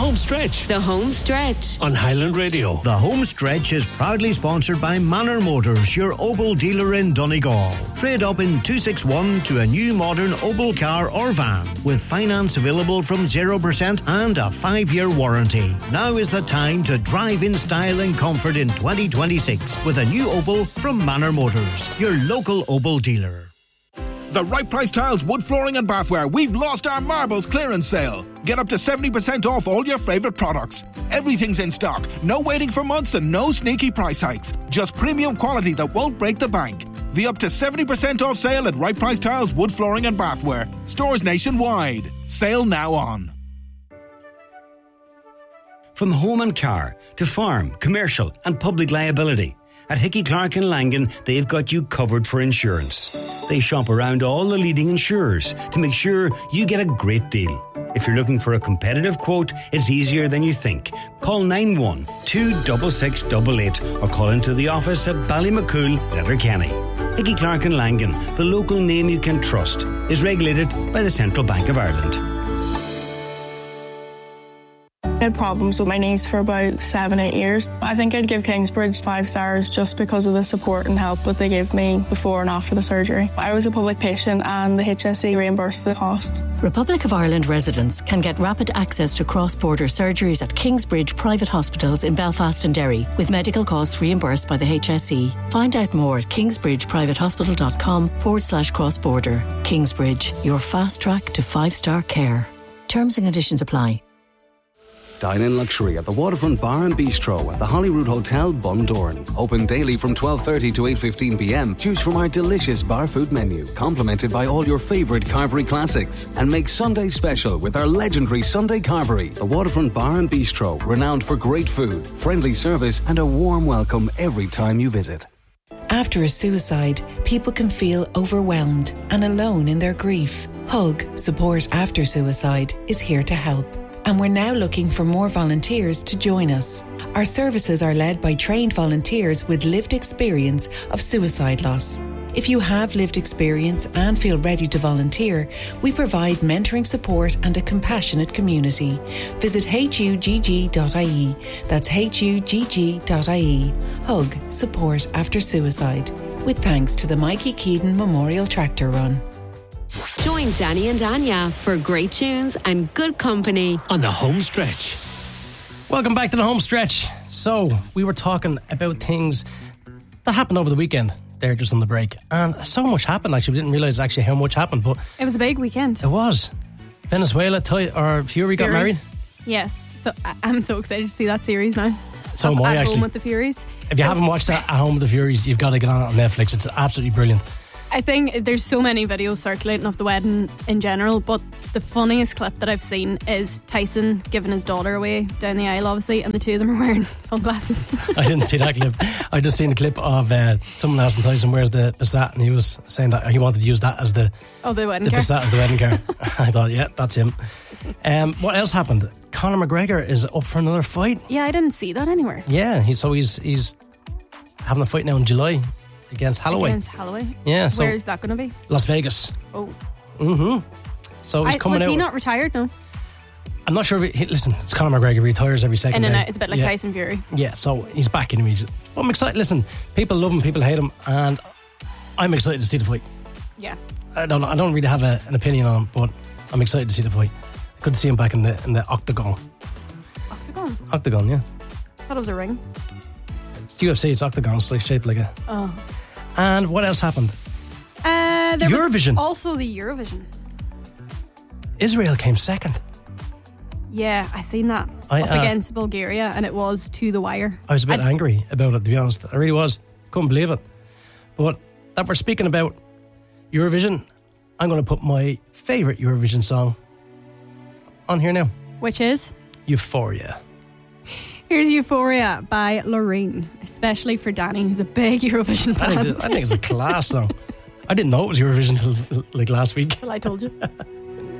Home Stretch. The Home Stretch. On Highland Radio. The Home Stretch is proudly sponsored by Manor Motors, your Opel dealer in Donegal. Trade up in 261 to a new modern Opel car or van with finance available from 0% and a 5-year warranty. Now is the time to drive in style and comfort in 2026 with a new Opel from Manor Motors, your local Opel dealer. The Right Price Tiles, wood flooring and bathware. We've lost our marbles clearance sale. Get up to 70% off all your favourite products. Everything's in stock. No waiting for months and no sneaky price hikes. Just premium quality that won't break the bank. The up to 70% off sale at Right Price Tiles, wood flooring and bathware. Stores nationwide. Sale now on. From home and car to farm, commercial and public liability. At Hickey Clark and Langan, they've got you covered for insurance. They shop around all the leading insurers to make sure you get a great deal. If you're looking for a competitive quote, it's easier than you think. Call 91-26688 or call into the office at Ballymacool, Letterkenny. Hickey Clark and Langan, the local name you can trust, is regulated by the Central Bank of Ireland. I had problems with my knees for about 7-8 years. I think I'd give Kingsbridge 5 stars just because of the support and help that they gave me before and after the surgery. I was a public patient and the HSE reimbursed the cost. Republic of Ireland residents can get rapid access to cross-border surgeries at Kingsbridge private hospitals in Belfast and Derry, with medical costs reimbursed by the HSE. Find out more at kingsbridgeprivatehospital.com/cross-border. Kingsbridge, your fast track to 5-star care. Terms and conditions apply. Dine in luxury at the Waterfront Bar and Bistro at the Holyrood Hotel, Bundoran. Open daily from 12:30 to 8:15 p.m. Choose from our delicious bar food menu, complemented by all your favourite carvery classics. And make Sunday special with our legendary Sunday Carvery. The Waterfront Bar and Bistro, renowned for great food, friendly service and a warm welcome every time you visit. After a suicide, people can feel overwhelmed and alone in their grief. Hug, Support After Suicide, is here to help. And we're now looking for more volunteers to join us. Our services are led by trained volunteers with lived experience of suicide loss. If you have lived experience and feel ready to volunteer, we provide mentoring support and a compassionate community. Visit hugg.ie. That's hugg.ie. Hug, Support After Suicide. With thanks to the Mikey Keaton Memorial Tractor Run. Join Danny and Anya for great tunes and good company on the Home Stretch. Welcome back to the Home Stretch. So, we were talking about things that happened over the weekend there just on the break. And so much happened, actually. We didn't realise actually how much happened, but it was a big weekend. It was. Venezuela, Fury got married. Yes. So, I'm so excited to see that series now. So am I, actually. At Home with the Furies. If you haven't watched that, At Home with the Furies, you've got to get on Netflix. It's absolutely brilliant. I think there's so many videos circulating of the wedding in general, but the funniest clip that I've seen is Tyson giving his daughter away down the aisle, obviously, and the two of them are wearing sunglasses. I didn't see that clip. I just seen a clip of someone asking Tyson where's the Passat, and he was saying that he wanted to use that as the wedding car. Passat as the wedding car. I thought, yeah, that's him. What else happened? Conor McGregor is up for another fight. Yeah, I didn't see that anywhere. Yeah, he's having a fight now in July. Against Holloway. Yeah. So where is that going to be? Las Vegas. Oh. Mm-hmm. So he's coming out. Was he not retired? No. I'm not sure. Listen, it's Conor McGregor. He retires every second. And it's a bit like Tyson Fury. Yeah. So he's back in immediately. I'm excited. Listen, people love him, people hate him, and I'm excited to see the fight. Yeah. I don't really have an opinion on him, but I'm excited to see the fight. I could see him back in the octagon. Octagon. Octagon. Yeah. I thought it was a ring. It's UFC. It's octagon. It's like shaped like a. Oh. And what else happened? There Eurovision. Was also the Eurovision. Israel came second. Yeah, I seen that. Up against Bulgaria, and it was to the wire. I was a bit angry about it, to be honest. I really was. Couldn't believe it. But that we're speaking about Eurovision, I'm going to put my favourite Eurovision song on here now. Which is? Euphoria. Here's Euphoria by Loreen, especially for Danny, who's a big Eurovision fan. I think it's a class song. I didn't know it was Eurovision till like last week. Well, I told you.